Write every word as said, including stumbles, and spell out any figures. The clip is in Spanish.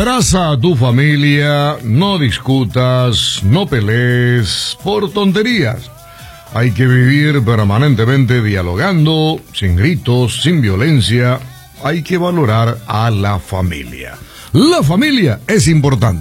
Abraza a tu familia, no discutas, no pelees por tonterías. Hay que vivir permanentemente dialogando, sin gritos, sin violencia. Hay que valorar a la familia. La familia es importante.